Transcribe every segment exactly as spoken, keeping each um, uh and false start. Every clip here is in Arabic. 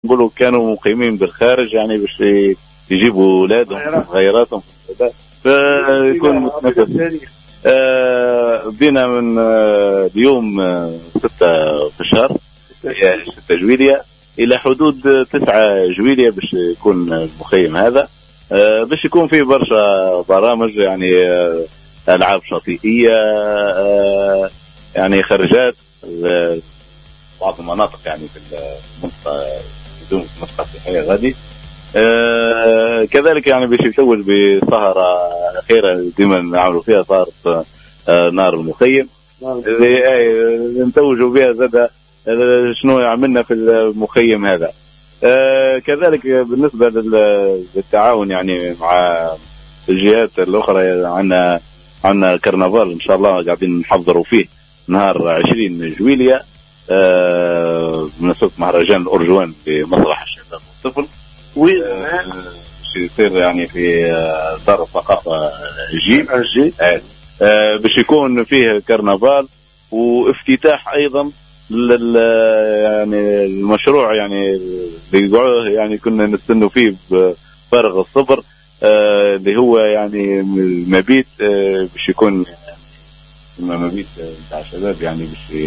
نقولوا كانوا مقيمين بالخارج يعني باش يجيبوا اولادهم غيراتهم فيكون متنفس. آه بينا من آه اليوم آه ستة في الشهر ستة جويلية الى حدود تسعة جويلية باش يكون المخيم هذا. آه باش يكون فيه برشا برامج يعني آه العاب شاطئية آه يعني خرجات آه بعض المناطق يعني في المنطقة بدون منطقة سياحية غادي. آه كذلك يعني باش يتوج بسهرة أخيرة ديما نعملوا فيها سهرة آه نار المخيم اللي نتوجوا بها زاد شنو عملنا في المخيم هذا. آه كذلك بالنسبة للتعاون يعني مع الجهات الأخرى عندنا عندنا كرنفال إن شاء الله قاعدين نحضروا فيه نهار عشرين جويلية آه بمناسبة مهرجان الأرجوان في مسرح الشباب والطفل وين باش يصير يعني في دار الثقافة جي جي آه باش يكون فيه كرنفال وافتتاح أيضا لل يعني المشروع يعني اللي يعني كنا نستنوا فيه بفارغ الصبر آه اللي هو يعني المبيت آه باش يكون مبيت بتاع شباب يعني باش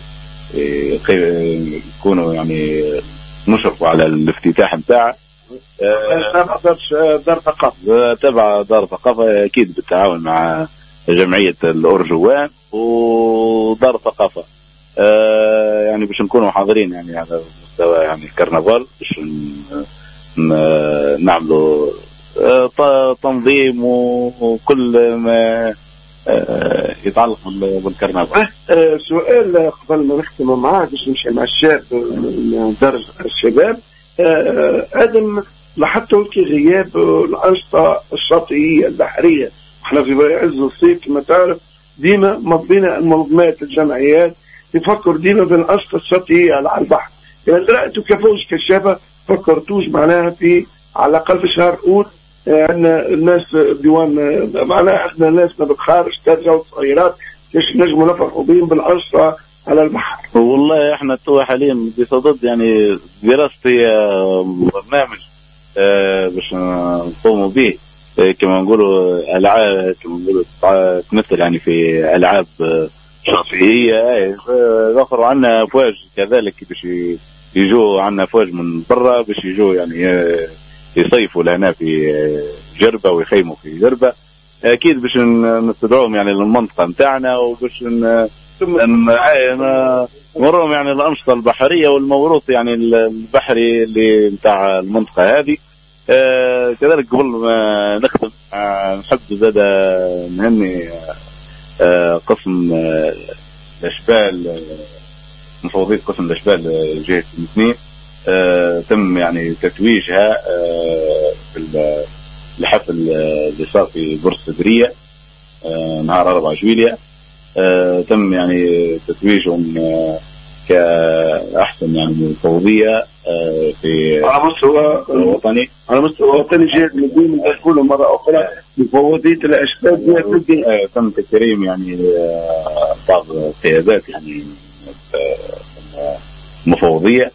يكونوا يعني نشرفوا على الافتتاح نتاعه. تبع دار ثقافة تبع دار ثقافة أكيد بالتعاون مع جمعية الأرجوان ودار ثقافة آه يعني باش نكونوا حاضرين يعني على مستوى يعني الكرنفال باش نعملوا آه تنظيم وكل ما آه يتعلق بالكرنفال. آه سؤال قبل ما نختم معاك باش نمشي مع الشاب درج الشباب. آدم لاحظتوا كي غياب الأنشطة الشاطئية البحرية احنا في عز الصيف كما تعرف ديما مضينا المنظمات الجمعيات يفكر ديما بالأنشطة الشاطئية على البحر. يعني رأيتوا كيفوش كشابة فكرتوش معناها في على الأقل في شهر أوت عندنا الناس ديوان معناها احنا ناسنا بالخارج تاجروا صغيرات كيش نجموا نفرحوا بهم بالأنشطة على البحر. والله احنا تو حاليا بصدد يعني دراستي برنامج اه باش نقوموا به اه كما نقولوا العاب كما نقولوا تمثل يعني في العاب شاطئيه اخر. عندنا افواج كذلك باش يجوا عندنا افواج من برا باش يجوا يعني يصيفوا لهنا في جربه ويخيموا في جربه اكيد باش نستدعوهم يعني للمنطقه نتاعنا وباش نمرهم يعني الأنشطة البحرية والموروث يعني البحري اللي نتاع المنطقة هذه. آه كذلك قبل ما نختم آه نحب زاد نهني آه قسم آه الأشبال مفوضية قسم الأشبال جهة الاثنين آه تم يعني تتويجها آه في الحفل اللي صار في بورصة بدرية آه نهار أربعة جويلية. آه تم يعني تتويجهم آه كأحسن يعني مفوضية آه في على مستوى وطني على مستوى وطني جهة المدينة نقول مرة أخرى مفوضية الأشبال آه تم تكريم يعني آه بعض القيادات يعني آه مفوضية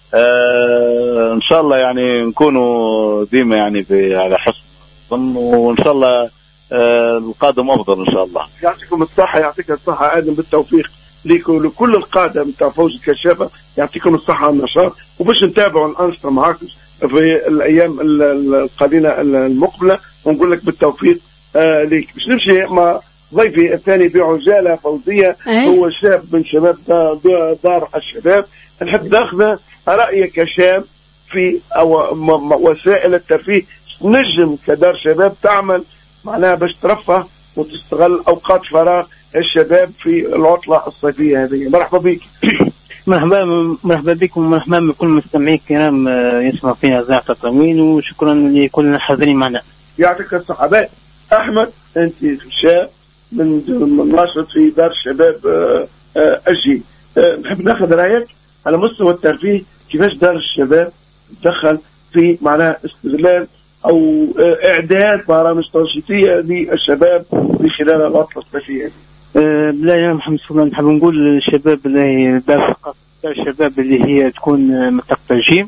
آه إن شاء الله يعني نكونوا ديما يعني في على حسن ظن وإن شاء الله آه القادم أفضل إن شاا الله. يعطيكم الصحة يعطيك الصحة آدم بالتوفيق ليكم ولكل القادة متاع فوز الكشافة يعطيكم الصحة والنشاط وباش نتابعوا الأنشطة معاكم في الأيام القليلة المقبلة ونقول لك بالتوفيق آه ليك. باش نمشي مع ضيفي الثاني بعجالة فوزية هو شاب من شباب دار الشباب. نحب ناخذ رأيك كشاب في أو وسائل الترفيه نجم كدار شباب تعمل معناها باش ترفه وتستغل أوقات فراغ الشباب في العطلة الصيفية هذه. مرحبا بك. مرحبا مرحبا بكم ومرحبا بكل المستمعين الكرام يسمع فينا إذاعة التطوين وشكرا لكل الحاضرين معنا. يعطيك الصحة. أحمد أنت شاب من ناشط في دار الشباب أجي نحب ناخذ رأيك على مستوى الترفيه كيفاش دار الشباب تدخل في معناها استغلال أو إعداد برامج تنشيطية للشباب في خلال العطلة الصيفية. أه بلا يا محمد صلى نحب نقول للشباب اللي دار دار الشباب اللي هي تكون منطقة الجيم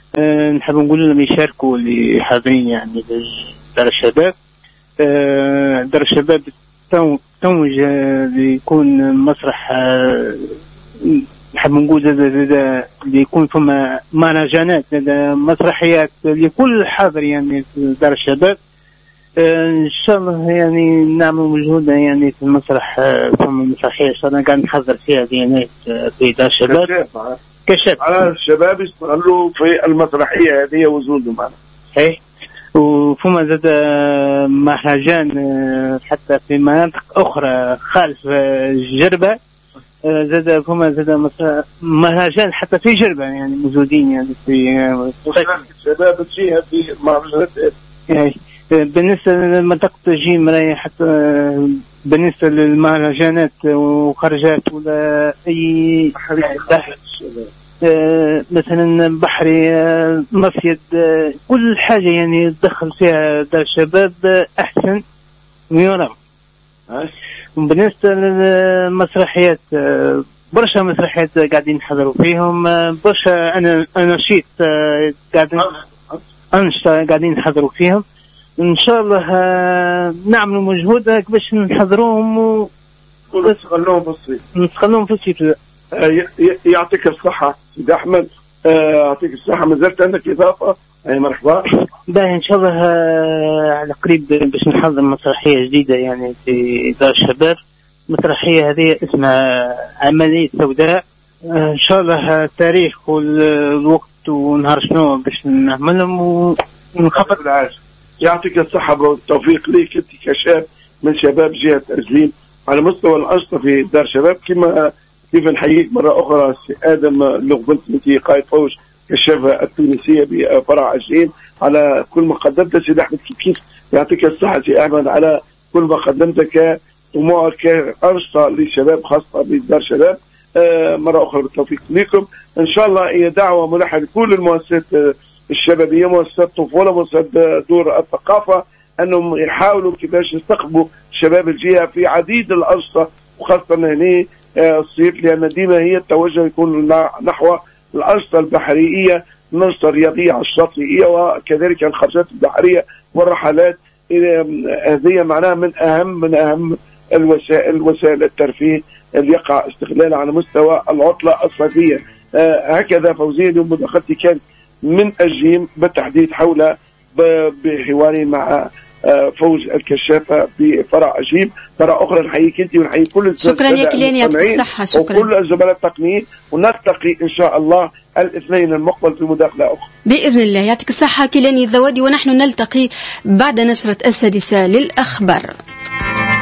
أه نحب نقول لهم يشاركوا اللي حاضرين يعني دار الشباب. أه دار الشباب توج يكون مسرح، أه نحب نقول اللي يكون فما مهرجانات مسرحيات لكل حاضر يعني في دار الشباب. ان شاء الله يعني نعمل مجهود يعني في المسرح، فما مسرحيه ان شاء الله قاعد نحضر فيها ديانات في دار الشباب كشاب على الشباب يستغلوا في المسرحيه هذه وجودهم معنا. صحيح. وفما زاد مهرجان حتى في مناطق اخرى خلف جربه، زاد فما زاد مهرجان حتى في جربه يعني موجودين يعني في الشباب تجيها في المهرجانات. بالنسبة لمنطقة جيم راهي حتى بالنسبة للمهرجانات وخرجات ولا أي بحر، مثلا بحري مصيد كل حاجة يعني تدخل فيها دار الشباب أحسن ويرام. بالنسبة للمسرحيات برشا مسرحيات قاعدين نحضروا فيهم، برشا أنا أناشيد قاعدين أنشطة قاعدين نحضروا فيهم. ان شاء الله نعملوا مجهود باش نحضروهم ونستغلوهم في الصيف نستغلوهم في الصيف. يعطيك الصحة سيدي أحمد، يعطيك الصحة. ما زلت عندك إضافة؟ أي مرحبا. باهي إن شاء الله على قريب باش نحضر مسرحية جديدة يعني في دار الشباب. مسرحية هذه اسمها عملية سوداء. إن شاء الله التاريخ والوقت ونهار شنو باش نعملهم ونخفض العاج. يعطيك الصحة والتوفيق ليك أنت كشاب من شباب جهة أجليم على مستوى الأنشطة في دار شباب. كما كيف نحييك مرة أخرى سي آدم لغبنتي قائد فوج كشافة التونسية بفرع أجليم على كل ما قدمته. سيدي أحمد كيف كيف يعطيك الصحة سي أحمد على كل ما قدمته كطموح كأنشطة للشباب خاصة بدار شباب. آه مرة أخرى بالتوفيق لكم إن شاء الله. هي دعوة ملحة لكل المؤسسات الشبابية، مؤسسات الطفولة، مؤسسات دور الثقافة، أنهم يحاولوا كيفاش يستقبلوا شباب الجهة في عديد الأنشطة وخاصة هنا الصيف، لأن ديما هي التوجه يكون نحو الأنشطة البحرية، الأنشطة الرياضية على الشاطئية وكذلك الخرجات البحرية والرحلات. هذه معناها من أهم من أهم الوسائل وسائل الترفيه اللي يقع استغلال على مستوى العطلة الصيفية. هكذا فوزية اليوم مداخلتي كانت من الجيم بالتحديد حول بحواري مع فوز الكشافة بفرع الجيم. مرة أخرى نحييك أنت ونحيي كل شكرا يا كلياني يعطيك الصحة. شكرا وكل الزملاء التقنيين، ونلتقي إن شاء الله الاثنين المقبل في مداخلة أخرى بإذن الله. يعطيك الصحة كلياني الذوادي، ونحن نلتقي بعد نشرة السادسة للأخبار.